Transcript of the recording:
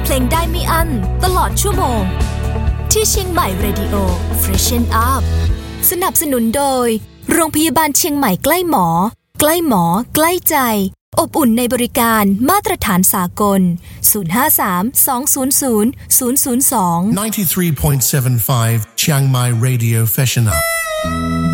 เพลงได้ไม่อั้นตลอดชั่วโมงที่เชียงใหม่ Radio Freshen Up สนับสนุนโดยโรงพยาบาลเชียงใหม่ใกล้หมอใกล้หมอใกล้ใจอบอุ่นในบริการมาตรฐานสากล053-200-002 93.75 Chiang Mai Radio Freshen Up